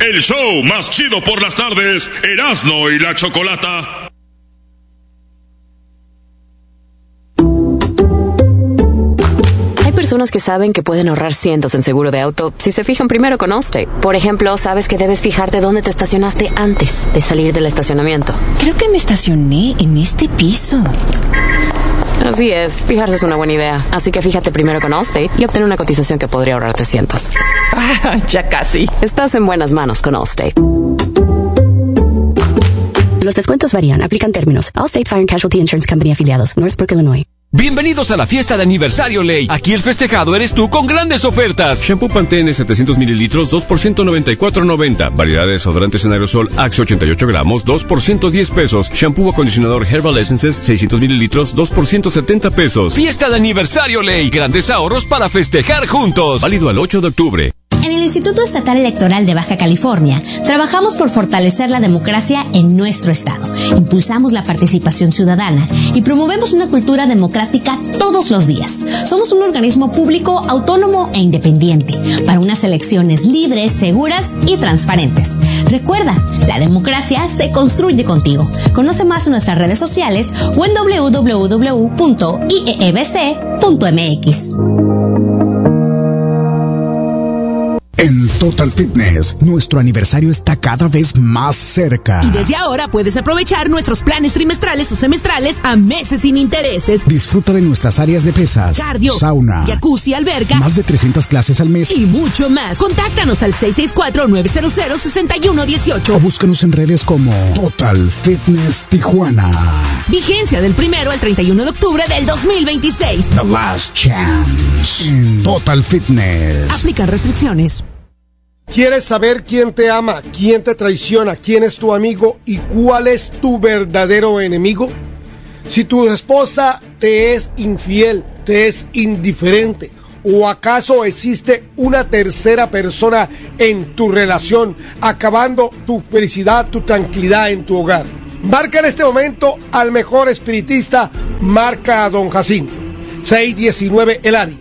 El show más chido por las tardes, Erasmo y la Chocolata. Hay personas que saben que pueden ahorrar cientos en seguro de auto si se fijan primero con Allstate. Por ejemplo, sabes que debes fijarte dónde te estacionaste antes de salir del estacionamiento. Creo que me estacioné en este piso. Así es, fijarse es una buena idea. Así que fíjate primero con Allstate y obtén una cotización que podría ahorrarte cientos. Ya casi. Estás en buenas manos con Allstate. Los descuentos varían. Aplican términos. Allstate Fire and Casualty Insurance Company afiliados. Northbrook, Illinois. Bienvenidos a la fiesta de aniversario Ley. Aquí el festejado eres tú con grandes ofertas. Shampoo Pantene 700 mililitros, 2 por $194.90. Variedad de desodorantes en aerosol Axe 88 gramos, 2 por $110. Shampoo acondicionador Herbal Essences 600 mililitros, 2 por $170. Fiesta de aniversario Ley. Grandes ahorros para festejar juntos. Válido al 8 de octubre. En el Instituto Estatal Electoral de Baja California, trabajamos por fortalecer la democracia en nuestro estado. Impulsamos la participación ciudadana y promovemos una cultura democrática todos los días. Somos un organismo público, autónomo e independiente para unas elecciones libres, seguras y transparentes. Recuerda, la democracia se construye contigo. Conoce más en nuestras redes sociales o en www.iebc.mx. En Total Fitness, nuestro aniversario está cada vez más cerca. Y desde ahora puedes aprovechar nuestros planes trimestrales o semestrales a meses sin intereses. Disfruta de nuestras áreas de pesas, cardio, sauna, jacuzzi, alberca, más de 300 clases al mes y mucho más. Contáctanos al 664-900-6118 o búscanos en redes como Total Fitness Tijuana. Vigencia del 1 al 31 de octubre del 2026. The last chance en Total Fitness. Aplican restricciones. ¿Quieres saber quién te ama, quién te traiciona, quién es tu amigo y cuál es tu verdadero enemigo? Si tu esposa te es infiel, te es indiferente, ¿o acaso existe una tercera persona en tu relación, acabando tu felicidad, tu tranquilidad en tu hogar? Marca en este momento al mejor espiritista, marca a Don Jacinto. 619 el área,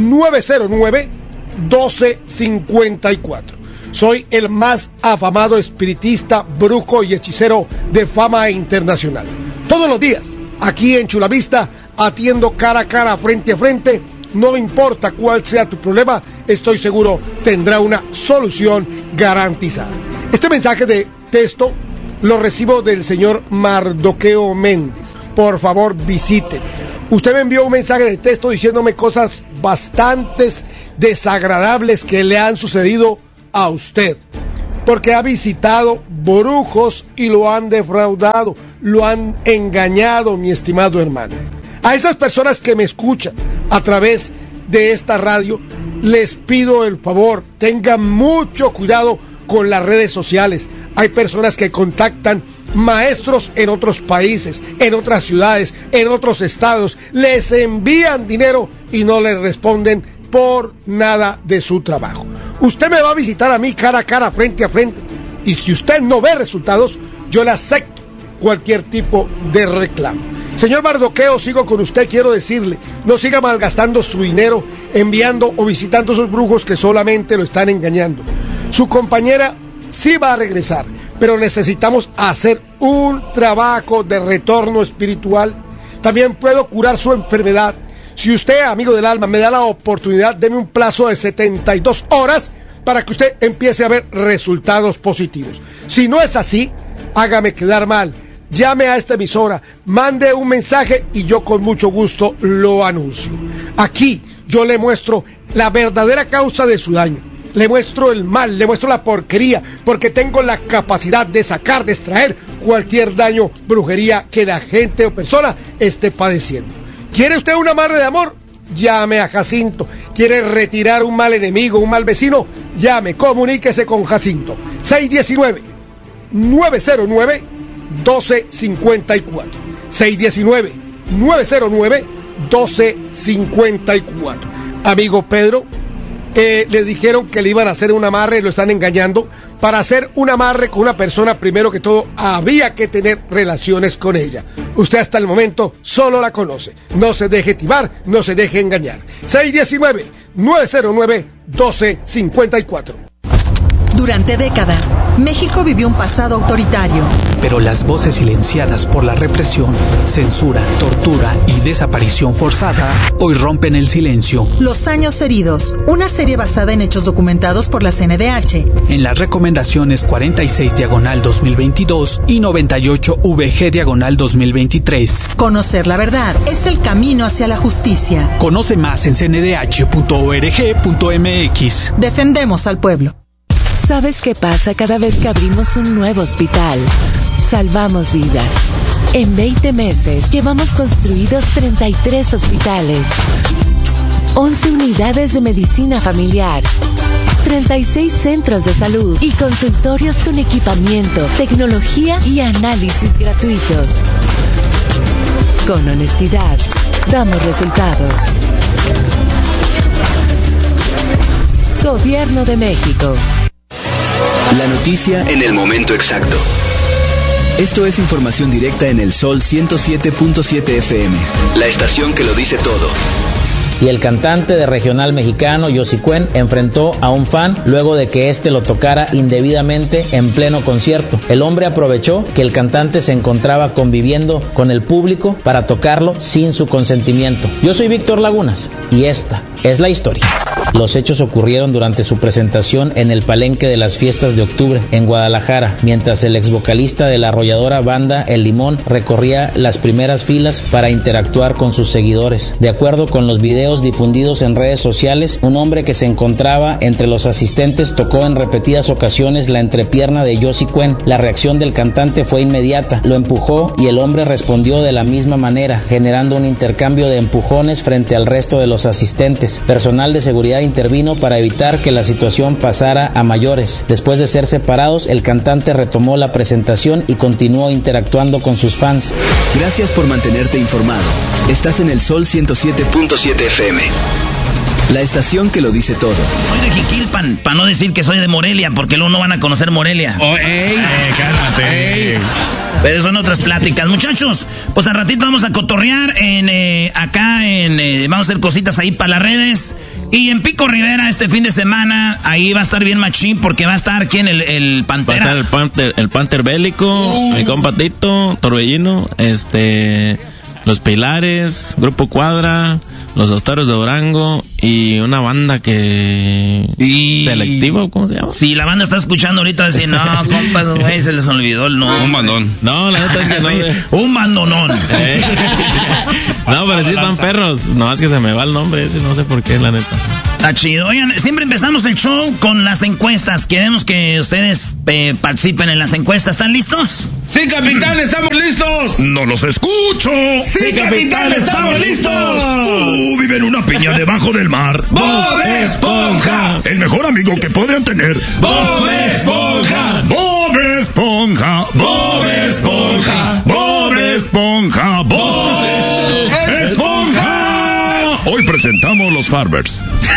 909-1254. Soy el más afamado espiritista, brujo y hechicero de fama internacional. Todos los días, aquí en Chula Vista, atiendo cara a cara, frente a frente. No importa cuál sea tu problema, estoy seguro tendrá una solución garantizada. Este mensaje de texto lo recibo del señor Mardoqueo Méndez. Por favor, visíteme. Usted me envió un mensaje de texto diciéndome cosas bastante desagradables que le han sucedido a usted, porque ha visitado brujos y lo han defraudado, lo han engañado, mi estimado hermano. A esas personas que me escuchan a través de esta radio, les pido el favor, tengan mucho cuidado con las redes sociales. Hay personas que contactan maestros en otros países, en otras ciudades, en otros estados, les envían dinero y no les responden por nada de su trabajo. Usted me va a visitar a mí cara a cara, frente a frente, y si usted no ve resultados, yo le acepto cualquier tipo de reclamo. Señor Mardoqueo, sigo con usted. Quiero decirle, no siga malgastando su dinero enviando o visitando a esos brujos que solamente lo están engañando. Su compañera sí va a regresar, pero necesitamos hacer un trabajo de retorno espiritual. También puedo curar su enfermedad. Si usted, amigo del alma, me da la oportunidad, deme un plazo de 72 horas para que usted empiece a ver resultados positivos. Si no es así, hágame quedar mal. Llame a esta emisora, mande un mensaje y yo con mucho gusto lo anuncio. Aquí yo le muestro la verdadera causa de su daño. Le muestro el mal, le muestro la porquería, porque tengo la capacidad de sacar, de extraer cualquier daño, brujería que la gente o persona esté padeciendo. ¿Quiere usted un amarre de amor? Llame a Jacinto. ¿Quiere retirar un mal enemigo, un mal vecino? Llame, comuníquese con Jacinto. 619-909-1254. 619-909-1254. Amigo Pedro, le dijeron que le iban a hacer un amarre, lo están engañando. Para hacer un amarre con una persona, primero que todo, había que tener relaciones con ella. Usted hasta el momento solo la conoce. No se deje timar, no se deje engañar. 619-909-1254. Durante décadas, México vivió un pasado autoritario. Pero las voces silenciadas por la represión, censura, tortura y desaparición forzada hoy rompen el silencio. Los años heridos, una serie basada en hechos documentados por la CNDH. En las recomendaciones 46/2022 y 98VG/2023. Conocer la verdad es el camino hacia la justicia. Conoce más en cndh.org.mx. Defendemos al pueblo. ¿Sabes qué pasa cada vez que abrimos un nuevo hospital? Salvamos vidas. En 20 meses llevamos construidos 33 hospitales, 11 unidades de medicina familiar, 36 centros de salud y consultorios con equipamiento, tecnología y análisis gratuitos. Con honestidad, damos resultados. Gobierno de México. La noticia en el momento exacto. Esto es información directa en el Sol 107.7 FM, la estación que lo dice todo. Y el cantante de regional mexicano, Yossi Cuen, enfrentó a un fan luego de que éste lo tocara indebidamente en pleno concierto. El hombre aprovechó que el cantante se encontraba conviviendo con el público para tocarlo sin su consentimiento. Yo soy Víctor Lagunas y esta es la historia. Los hechos ocurrieron durante su presentación en el Palenque de las Fiestas de Octubre, en Guadalajara, mientras el ex vocalista de la arrolladora banda El Limón recorría las primeras filas para interactuar con sus seguidores. De acuerdo con los videos difundidos en redes sociales, un hombre que se encontraba entre los asistentes tocó en repetidas ocasiones la entrepierna de Yossi Cuen. La reacción del cantante fue inmediata, lo empujó y el hombre respondió de la misma manera, generando un intercambio de empujones frente al resto de los asistentes. Personal de seguridad intervino para evitar que la situación pasara a mayores. Después de ser separados, el cantante retomó la presentación y continuó interactuando con sus fans. Gracias por mantenerte informado. Estás en el Sol 107.7 FM. La estación que lo dice todo. Soy de Jiquilpan, para no decir que soy de Morelia, porque luego no van a conocer Morelia. Oh, cálmate. Pero son otras pláticas. Muchachos, pues al ratito vamos a cotorrear vamos a hacer cositas ahí para las redes. Y en Pico Rivera este fin de semana, ahí va a estar bien machín, porque va a estar ¿quién? El Pantera. Va a estar el Panther Bélico, mi compa Tito, Torbellino, Los Pilares, Grupo Cuadra, Los Astaros de Durango y una banda ¿Selectivo? ¿Cómo se llama? Si la banda está escuchando ahorita, decir, no, compas, güey, se les olvidó el nombre. Un bandón. No, la neta es que no. Un bandonón. No, pero sí están perros. No, es que se me va el nombre ese, no sé por qué, la neta. Está chido. Oigan, siempre empezamos el show con las encuestas. Queremos que ustedes participen en las encuestas. ¿Están listos? ¡Sí, capitán, estamos listos! ¡No los escucho! ¡Sí, capitán, estamos listos! Vive en una piña debajo del mar. ¡Bob Esponja! El mejor amigo que podrían tener. ¡Bob Esponja! ¡Bob Esponja! ¡Bob Esponja! ¡Bob Esponja! ¡Bob Esponja! Hoy presentamos los Farbers.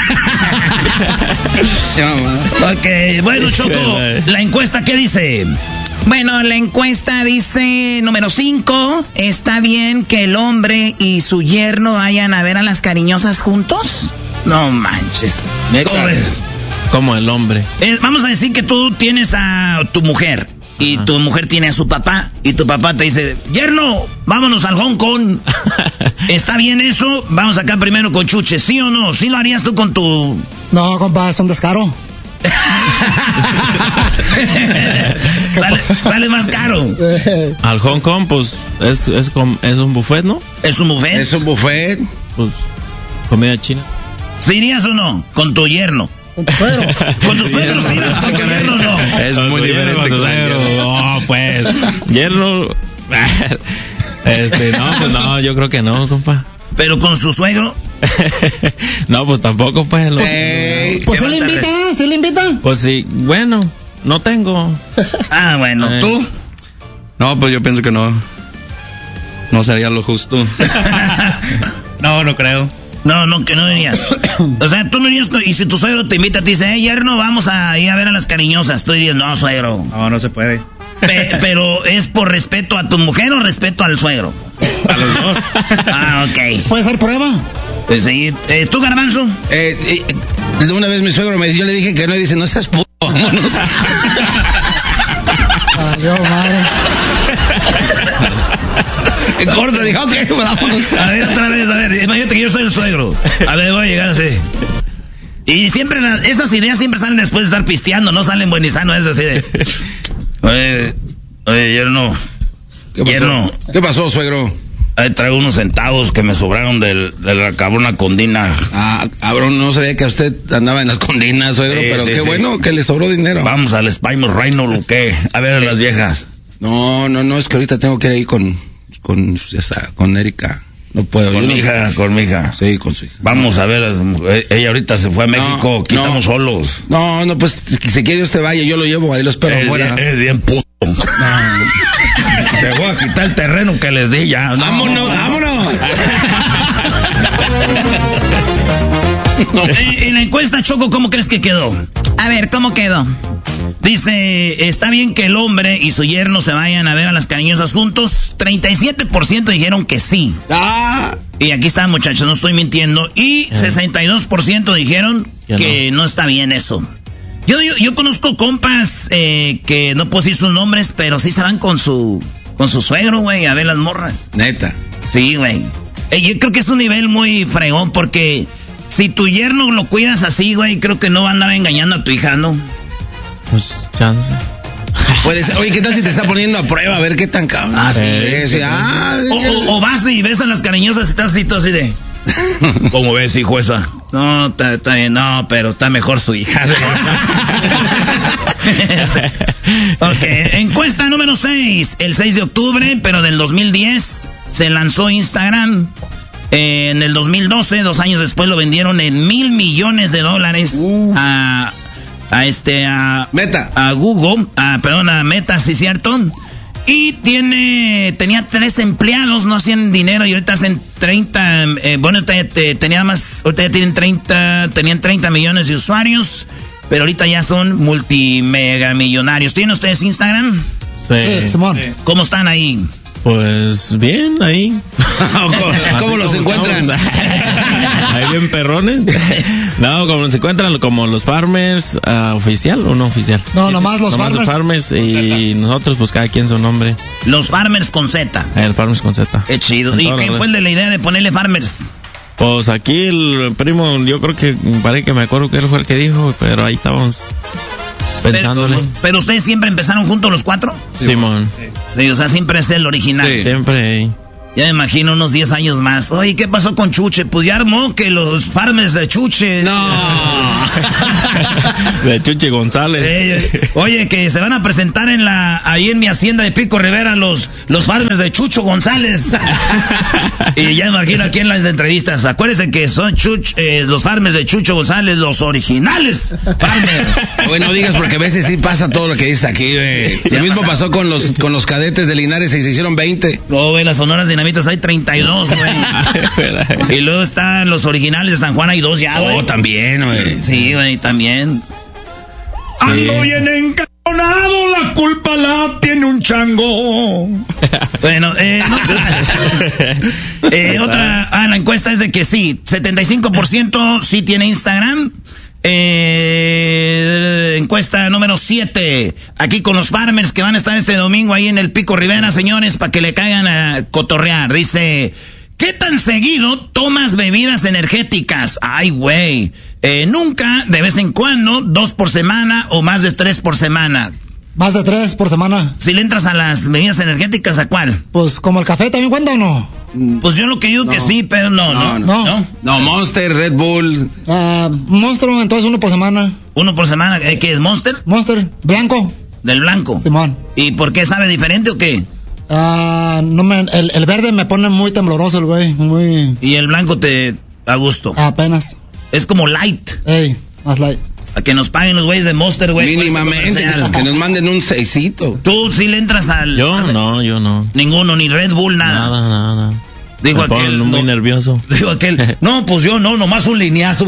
Ok, bueno, Choco, la encuesta, ¿qué dice? Bueno, la encuesta dice, número 5, ¿está bien que el hombre y su yerno vayan a ver a las cariñosas juntos? No manches. Como el hombre. Vamos a decir que tú tienes a tu mujer y tu mujer tiene a su papá y tu papá te dice, yerno, vámonos al Hong Kong. ¿Está bien eso? Vamos acá primero con Chuche, ¿sí o no? ¿Sí lo harías tú con tu...? No, compa, es un descaro. Sale más caro. Al Hong Kong, pues, es un buffet, ¿no? ¿Es un buffet? Es un buffet. Pues, comida china. ¿Sí irías o no? Con tu yerno. Con tu suegro. Con tu suegro, sí, con tu yerno no. Es muy diferente con tu suegro. No, pues, yerno... No, pues no, yo creo que no, compa. ¿Pero con su suegro? No, pues tampoco, pues. Pues sí le invita, Pues sí, bueno, no tengo. Ah, bueno, ¿tú? No, pues yo pienso que no. No sería lo justo. No creo. No, que no dirías. O sea, tú no dirías, y si tu suegro te invita, te dice, yerno, vamos a ir a ver a las cariñosas. Tú dirías, no, suegro. No se puede. Pero ¿es por respeto a tu mujer o respeto al suegro? A los dos. Ah, ok. ¿Puede ser prueba? Sí. ¿Tú, Garbanzo? Una vez mi suegro yo le dije que no, y dice, no seas puto. vámonos. Adiós, madre. En corto, dijo, ok, vámonos. A ver, otra vez, a ver, imagínate que yo soy el suegro. A ver, voy a llegar así. Y siempre esas ideas siempre salen después de estar pisteando, no salen buen y sano, es así de... Oye, yerno. ¿Qué pasó, suegro? Ahí traigo unos centavos que me sobraron de la cabrona condina. Ah, cabrón, no sabía que usted andaba en las condinas, suegro, pero qué bueno que le sobró dinero. Vamos al Spymore Reino, ¿lo qué? A ver a las viejas. No, es que ahorita tengo que ir ahí con Erika. No puedo. Con mi hija. Sí, con su hija. Vamos a ver, ella ahorita se fue a México, estamos solos. No, pues, si quiere usted vaya, yo lo llevo, ahí lo espero afuera. Es bien puto. Te voy a quitar el terreno que les di ya. No. ¡Vámonos! En la encuesta, Choco, ¿cómo crees que quedó? A ver, ¿cómo quedó? Dice, ¿está bien que el hombre y su yerno se vayan a ver a las cariñosas juntos? 37% dijeron que sí. Y aquí está, muchachos, no estoy mintiendo. Y 62% dijeron que no está bien eso. Yo conozco compas que no puedo decir sus nombres, pero sí se van con su suegro, güey, a ver las morras. Neta. Sí, güey. Yo creo que es un nivel muy fregón, porque si tu yerno lo cuidas así, güey, creo que no va a andar engañando a tu hija, ¿no? Pues, chance. Puede ser. Oye, ¿qué tal si te está poniendo a prueba? A ver qué tan cabrón. Sí. O vas y ves a las cariñosas y estás así, todo así de... ¿Cómo ves, hijo, esa? No, está bien, no, pero está mejor su hija. Ok, encuesta número 6. El 6 de octubre, pero del 2010, se lanzó Instagram. En el 2012, 2 años después, lo vendieron en $1,000 millones a Meta. A Google, a Meta, sí, cierto. Y tenía 3 empleados, no hacían dinero y ahorita hacen 30, ahorita ya tenían 30 millones de usuarios, pero ahorita ya son multimega millonarios. ¿Tienen ustedes Instagram? Sí, Simón. ¿Cómo están ahí? Pues bien, ahí. ¿Cómo los encuentran? Ahí bien perrones. No, como se encuentran como los farmers, oficial o no oficial. No, nomás los farmers y nosotros, pues cada quien su nombre. Los farmers con Z. El farmers con Z. Qué chido. ¿Y quién fue el de la idea de ponerle farmers? Pues aquí el primo, yo creo que parece que me acuerdo que él fue el que dijo, pero ahí estábamos pensándole. ¿Pero ustedes siempre empezaron juntos los 4? Simón. Sí, o sea, siempre es el original. Sí. Siempre. Ya me imagino unos 10 años más. Oye, ¿qué pasó con Chuche? Pues ya armó que los farmers de Chuche. No. De Chuche González. Oye, que se van a presentar ahí en mi hacienda de Pico Rivera los farmers de Chucho González. Y ya me imagino aquí en las entrevistas. Acuérdense que son los farmers de Chucho González, los originales farmers. Bueno, digas porque a veces sí pasa todo lo que dices aquí, güey. Lo mismo pasó con los cadetes de Linares y se hicieron 20. No, güey, las sonoras dinamitas hay 32, güey. Y luego están los originales de San Juan, hay 2 ya, güey. Oh, también, güey. Sí, güey, también. Sí. Ando bien encajonado, la culpa la tiene un chango. Bueno, la encuesta es de que sí, 75% sí tiene Instagram. Encuesta número 7. Aquí con los farmers que van a estar este domingo ahí en el Pico Rivera, señores, para que le caigan a cotorrear. Dice, ¿qué tan seguido tomas bebidas energéticas? Ay, güey. Nunca, de vez en cuando, 2 por semana o más de 3 por semana. Más de 3 por semana. Si le entras a las bebidas energéticas, ¿a cuál? Pues como el café, ¿también cuenta o no? Pues yo lo que digo que sí, pero no. No, Monster, Red Bull. Monster, entonces 1 por semana. 1 por semana, ¿qué es Monster? Monster, blanco. Del blanco. Simón. ¿Y por qué sabe diferente o qué? El verde me pone muy tembloroso el güey, muy... ¿Y el blanco te a gusto? Apenas. Es como light. Ey, más light. A que nos paguen los güeyes de Monster, güey. Mínimamente, que nos manden un 6. ¿Tú sí le entras al...? Yo no. Ninguno, ni Red Bull, nada. Nada. Dijo me aquel... muy nervioso. Dijo aquel, no, pues yo no, nomás un lineazo.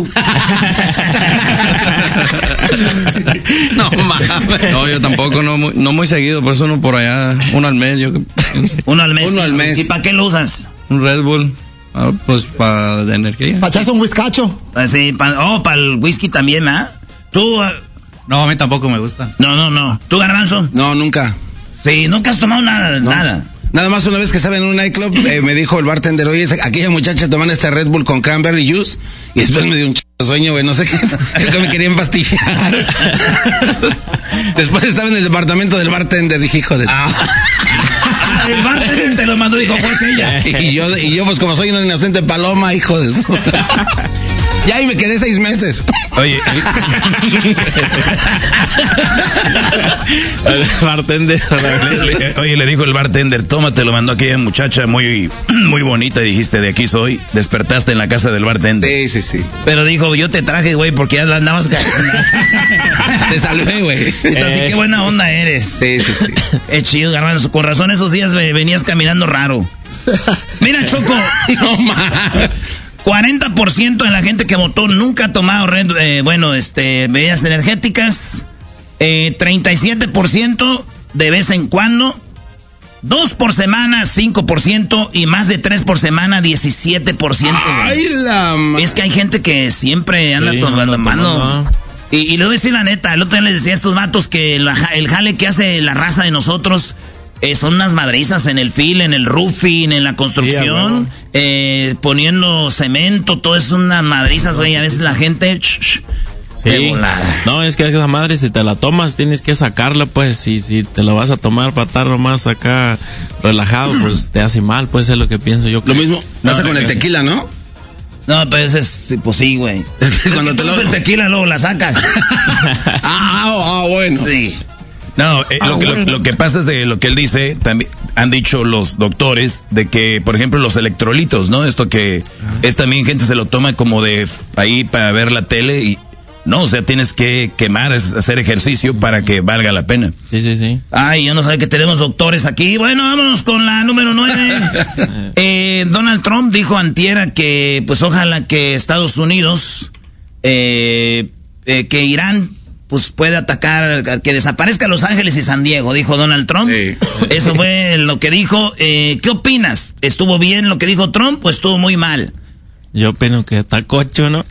No, mames. No, yo tampoco, no muy seguido, por eso uno por allá, 1 al mes. Uno al mes. ¿Y para qué lo usas? Un Red Bull. Pues para de energía. Para echarse un whiskacho. Sí, para el whisky también, ¿ah? Tú, No, a mí tampoco me gusta. No. ¿Tú, Garbanzo? No, nunca. Sí, nunca has tomado nada, No. nada. Nada más una vez que estaba en un nightclub, me dijo el bartender, oye, aquella muchacha tomando este Red Bull con cranberry juice, y después me dio un sueño, güey, no sé qué, creo que me quería empastillar. Después estaba en el departamento del bartender, dije, hijo de... El bartender te lo mandó, dijo, fue aquella. Y yo, pues como soy una inocente paloma, hijo de eso. Ya, y me quedé 6 meses. Oye, el bartender. Oye, le dijo el bartender, tómate, lo mandó aquella muchacha muy, muy bonita, dijiste, de aquí soy. Despertaste en la casa del bartender. Sí. Pero dijo, yo te traje, güey, porque ya la andabas... Te salvé, güey. Así que buena onda eres. Sí. Es chido, Garbanzo. Con razón esos días venías caminando raro. Mira, Choco. No más. 40% de la gente que votó nunca ha tomado bebidas energéticas. 37% de vez en cuando. 2 por semana, 5%. Y más de 3 por semana, 17%. ¡Ay, Es que hay gente que siempre anda tomando. Y le voy a decir la neta, el otro día les decía a estos vatos que el jale que hace la raza de nosotros son unas madrizas en el fil, en el roofing, en la construcción, poniendo cemento, todo es unas madrizas, güey. A veces la gente... Sí. No, es que esa madre, si te la tomas, tienes que sacarla, pues. Si te la vas a tomar para estar nomás acá relajado, pues te hace mal, pues es lo que pienso yo. Lo mismo pasa con el tequila, ¿no? No, pues pues sí, güey. Cuando te el tequila, luego la sacas. Bueno. Sí. No, lo que pasa es de lo que él dice, también han dicho los doctores, de que, por ejemplo, los electrolitos, ¿no? Esto que es también gente se lo toma como de ahí para ver la tele y... No, o sea, tienes que quemar, hacer ejercicio para que valga la pena. Sí. Ay, yo no sabía que tenemos doctores aquí. Bueno, vámonos con la número 9. Donald Trump dijo antier que, pues, ojalá que Estados Unidos, que Irán, pues, puede atacar, que desaparezca Los Ángeles y San Diego, dijo Donald Trump. Sí. Eso fue lo que dijo. ¿Qué opinas? ¿Estuvo bien lo que dijo Trump o estuvo muy mal? Yo opino que está cocho, ¿no?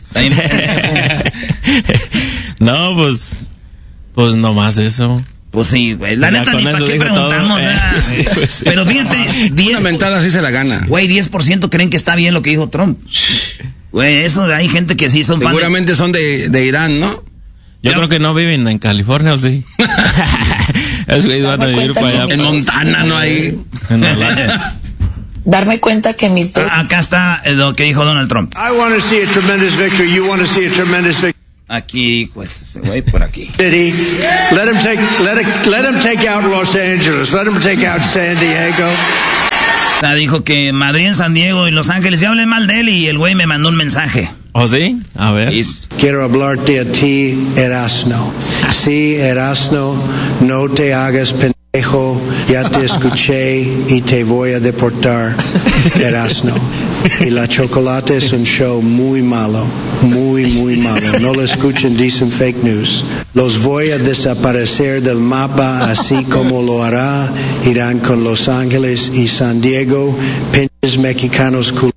No, pues nomás eso. Pues sí, güey. La neta, ni para qué preguntamos. Sí, pues sí. Pero fíjate, 10... Una mentada sí se la gana. Güey, 10% creen que está bien lo que dijo Trump. Güey, eso hay gente que sí son... Seguramente son de Irán, ¿no? Yo creo que no viven en California, ¿o sí? Esos güeyes van a vivir para allá. En Montana, ¿no? Ahí. En Alaska. Darme cuenta que mis dos... Acá está lo que dijo Donald Trump. I want to see a tremendous victory. You want to see a tremendous victory. Aquí, pues, ese güey por aquí. City. Let him take out Los Angeles. Let him take out San Diego. O sea, dijo que Madrid, San Diego y Los Ángeles, ya hablé mal de él y el güey me mandó un mensaje. ¿Oh, sí? A ver. Quiero hablarte a ti, Erasno. Sí, Erasno, no te hagas pendejo. Ya te escuché y te voy a deportar, Erasno. Y la chocolate es un show muy malo, muy malo. No lo escuchen, dicen fake news. Los voy a desaparecer del mapa, así como lo hará Irán con Los Ángeles y San Diego, pinches mexicanos culos.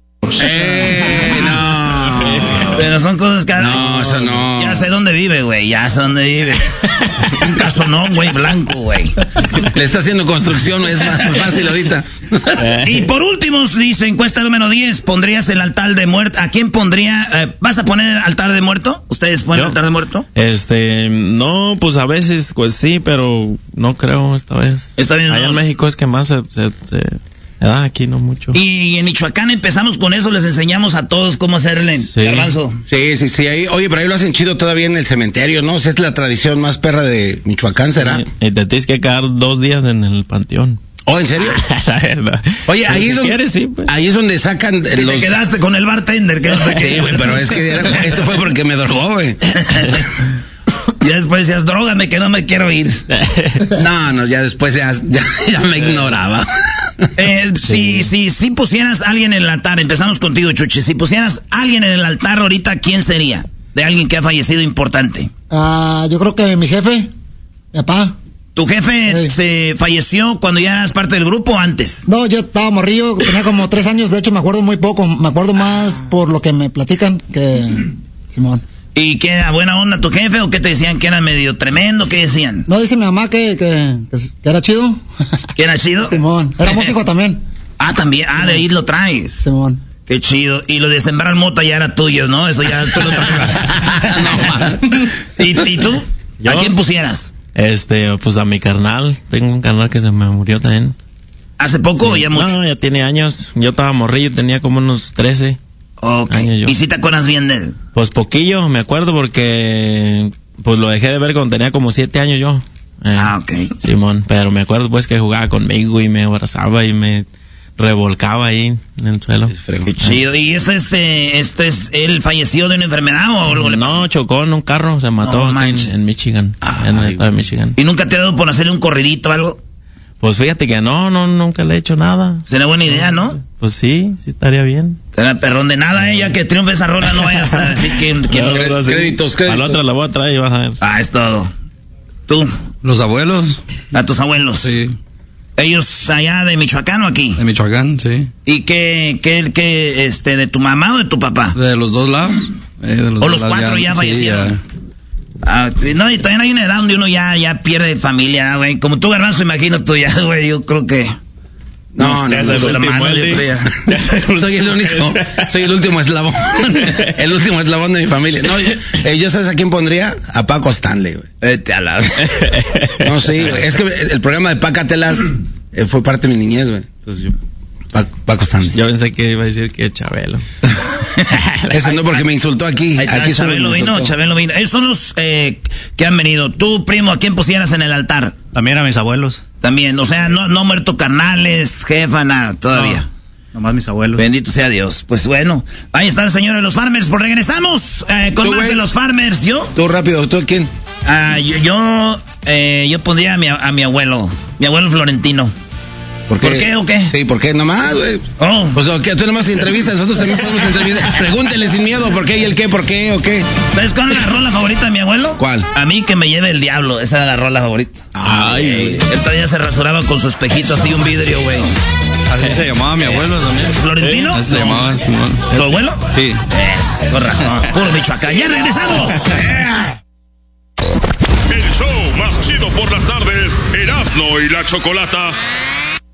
Pero son cosas que... No, eso no. Ya sé dónde vive, güey, ya sé dónde vive. Es un casonón, güey, blanco, güey. Le está haciendo construcción, es más fácil ahorita. Y por último, dice, encuesta número 10, ¿pondrías el altar de muerto? ¿A quién pondría? ¿Vas a poner el altar de muerto? ¿Ustedes ponen el altar de muerto? No, pues a veces, pues sí, pero no creo esta vez. Está bien. Allá en México es que más se aquí no mucho. Y en Michoacán empezamos con eso, les enseñamos a todos cómo hacerle. Sí. Garbanzo. Sí. Ahí, oye, pero ahí lo hacen chido todavía en el cementerio, ¿no? O sea, es la tradición más perra de Michoacán, ¿será? Sí, y te tienes que quedar 2 días en el panteón. ¿Oh, en serio? Oye, ahí es, donde, sí, pues. Ahí es donde sacan los... Te quedaste con el bartender. Sí, güey, pero es que esto fue porque me drogó, güey. Ya después decías, drógame que no me quiero ir. No, ya después ya me ignoraba. Si pusieras a alguien en el altar, empezamos contigo, Chuchi. Si pusieras a alguien en el altar ahorita, ¿quién sería? De alguien que ha fallecido importante. Yo creo que mi jefe, mi papá. ¿Tu jefe se falleció cuando ya eras parte del grupo o antes? No, yo estaba morrillo, tenía como 3 años, de hecho me acuerdo muy poco, me acuerdo más por lo que me platican que... Simón. ¿Y qué era buena onda tu jefe o qué te decían que era medio tremendo? ¿Qué decían? No, dice mi mamá que era chido. ¿Que era chido? Simón, era músico también. Ah, también, de ahí lo traes. Simón. Qué chido. Y lo de sembrar mota ya era tuyo, ¿no? Eso ya tú lo traes. ¿Y tú? ¿Yo? ¿A quién pusieras? Pues a mi carnal. Tengo un carnal que se me murió también. ¿Hace poco o ya mucho? No, ya tiene años. Yo estaba morrillo, tenía como unos 13. Ok. ¿Y si te acuerdas bien de él? Pues poquillo, me acuerdo porque pues lo dejé de ver cuando tenía como 7 años yo. Ok. Simón, pero me acuerdo pues que jugaba conmigo y me abrazaba y me revolcaba ahí en el suelo. Qué chido. ¿Y él falleció de una enfermedad o algo? No, chocó en un carro, se mató en Michigan, en el estado de Michigan. ¿Y nunca te ha dado por hacerle un corridito o algo? Pues fíjate que nunca le he hecho nada. Será buena idea, ¿no? Pues sí estaría bien. Será perrón de nada, ya que triunfe esa rola no vayas a decir que créditos. A la otra la voy a traer y vas a ver. Es todo. ¿Tú? ¿Los abuelos? ¿A tus abuelos? Sí. ¿Ellos allá de Michoacán o aquí? De Michoacán, sí. ¿Y qué, de tu mamá o de tu papá? De los dos lados. ¿O los cuatro ya fallecieron? Sí, no, y también hay una edad donde uno ya pierde familia, güey. Como tú, Garbanzo, imagino tú ya, güey, yo creo que... No, soy el único, soy el último eslabón, el último eslabón de mi familia. No, yo ¿sabes a quién pondría? A Paco Stanley, güey. Vete a la... No, sí, güey. Es que el programa de Pácatelas fue parte de mi niñez, güey. Entonces yo, Paco Stanley. Yo pensé que iba a decir que Chabelo. Ese no, porque me insultó aquí. Aquí Chabelo vino. Esos son los que han venido. Tú, primo, ¿a quién pusieras en el altar? También a mis abuelos. También, o sea, no muerto carnales, jefa, nada, todavía. No, nomás mis abuelos. Bendito sea Dios. Pues bueno, ahí está el señor de los Farmers. Pues regresamos con más de los Farmers. ¿Yo? Tú rápido, ¿tú quién? Yo pondría a mi abuelo Florentino. ¿Por qué o qué? Sí, ¿por qué? Nomás, güey. Pues tú nomás entrevistas, nosotros también podemos entrevistar. Pregúntele sin miedo, ¿por qué y el qué? ¿Por qué o qué? ¿Sabes cuál es la rola favorita de mi abuelo? ¿Cuál? A mí que me lleve el diablo, esa era la rola favorita. Ay, él todavía se rasuraba con su espejito así, un vidrio, güey. Así se llamaba mi abuelo también. ¿Florentino? Así se llamaba, Simón. ¿Tu abuelo? Sí. Con razón. Puro Michoacán. ¡Ya regresamos! El show más chido por las tardes, Erasmo y la Chocolata.